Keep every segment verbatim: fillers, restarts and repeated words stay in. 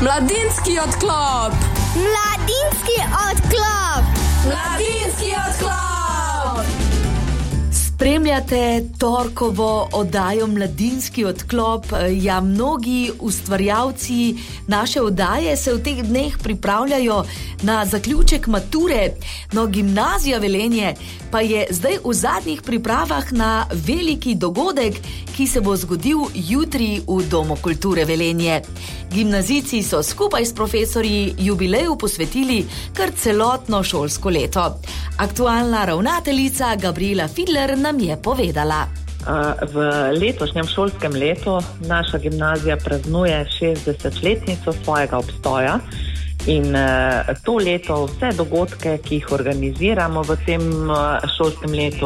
Mladinski odklop. Mladinski odklop. Mladinski odklop. Spremljate torkovo oddajo Mladinski odklop. Ja, mnogi ustvarjalci naše oddaje se v teh dneh pripravljajo na zaključek mature, no Gimnazija Velenje pa je zdaj v zadnjih pripravah na veliki dogodek, ki se bo zgodil jutri v Domu kulture Velenje. Gimnazijci so skupaj s profesorji jubileju posvetili kar celotno šolsko leto. Aktualna ravnateljica Gabriela Fidler nam je povedala. V letošnjem šolskem letu naša gimnazija praznuje šestdesetletnico svojega obstoja in to leto vse dogodke, ki jih organiziramo v tem šolskem letu,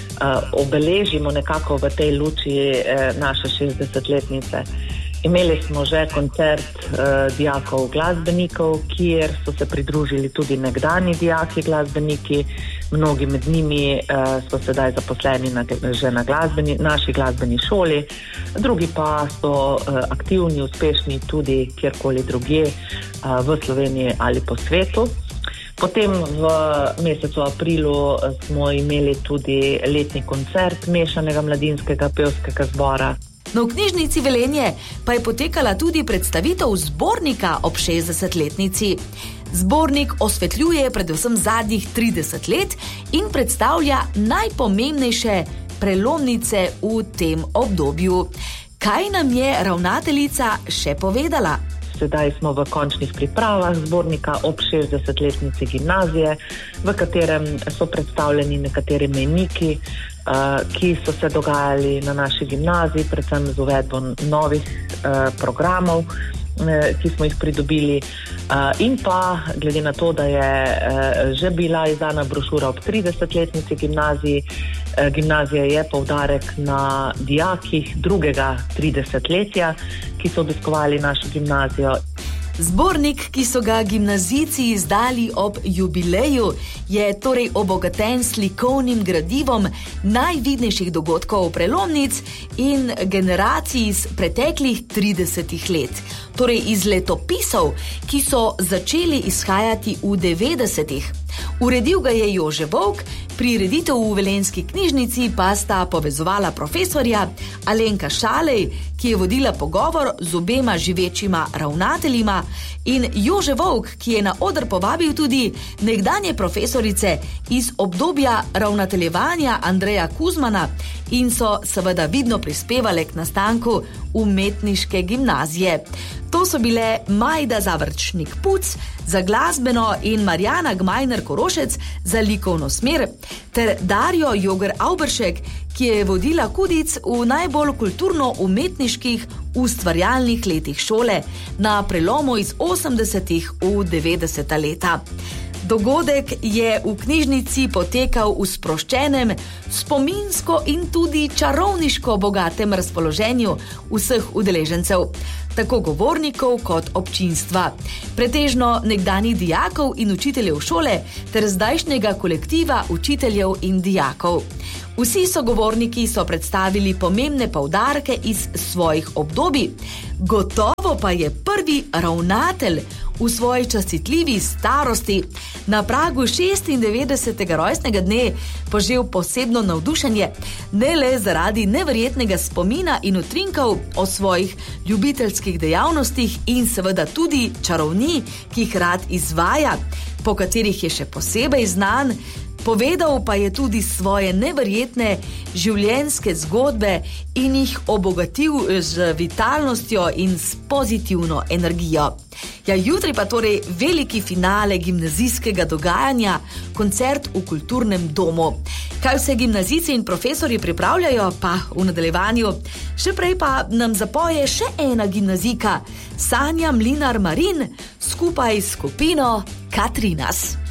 obeležimo nekako v tej luči naše šestdesetletnice. Imeli smo že koncert uh, dijakov glasbenikov, kjer so se pridružili tudi nekdani dijaki glasbeniki. Mnogi med njimi uh, so sedaj zaposleni na, že na glasbeni, naši glasbeni šoli, drugi pa so uh, aktivni, uspešni tudi kjerkoli drugje uh, v Sloveniji ali po svetu. Potem v mesecu aprilu smo imeli tudi letni koncert mešanega mladinskega pevskega zbora. No, v knjižnici Velenje pa je potekala tudi predstavitev zbornika ob šestdesetletnici. Zbornik osvetljuje predvsem zadnjih trideset let in predstavlja najpomembnejše prelomnice v tem obdobju. Kaj nam je ravnateljica še povedala? Sedaj smo v končnih pripravah zbornika ob šestdesetletnici gimnazije, v katerem so predstavljeni nekateri mejniki, uh, ki so se dogajali na naši gimnaziji, predvsem z uvedbo novih uh, programov, uh, ki smo jih pridobili. Uh, in pa, glede na to, da je uh, že bila izdana brošura ob tridesetletnici gimnaziji, uh, gimnazija je poudarek na dijakih drugega tridesetletja, ki so obiskovali našo gimnazijo. Zbornik, ki so ga gimnazijci izdali ob jubileju, je torej obogaten s slikovnim gradivom najvidnejših dogodkov prelomnic in generacij iz preteklih tridesetih let. Torej iz letopisov, ki so začeli izhajati v devetdesetih. Uredil ga je Jože Volk, prireditev v Velenjski knjižnici pa sta povezovala profesorja Alenka Šalej, ki je vodila pogovor z obema živečima ravnateljima, in Jože Volk, ki je na oder povabil tudi nekdanje profesorice iz obdobja ravnateljevanja Andreja Kuzmana in so seveda vidno prispevale k nastanku umetniške gimnazije. To so bile Majda Zavrčnik-Puc za glasbeno in Marjana Gmajner-Korošec za likovno smer, ter Darjo Joger-Auberšek, ki je vodila Kudic v najbolj kulturno-umetniških ustvarjalnih letih šole na prelomu iz osemdesetih v devetdeseta leta. Dogodek je v knjižnici potekal v sproščenem, spominsko in tudi čarovniško bogatem razpoloženju vseh udeležencev, tako govornikov kot občinstva, pretežno nekdanjih dijakov in učiteljev šole ter zdajšnjega kolektiva učiteljev in dijakov. Vsi sogovorniki so predstavili pomembne poudarke iz svojih obdobij, gotovo pa je prvi ravnatelj v svoji častitljivi starosti na pragu šestindevetdesetega rojstnega dne požel posebno navdušenje, ne le zaradi neverjetnega spomina in utrinkov o svojih ljubiteljskih dejavnostih in seveda tudi čarovnij, ki jih rad izvaja, po katerih je še posebej znan. Povedal pa je tudi svoje neverjetne življenjske zgodbe in jih obogatil z vitalnostjo in s pozitivno energijo. Ja, jutri pa torej veliki finale gimnazijskega dogajanja, koncert v kulturnem domu. Kaj vse gimnazijci in profesorji pripravljajo, pa v nadaljevanju. Še prej pa nam zapoje še ena gimnazijka, Sanja Mlinar Marin, skupaj s skupino Katrinas.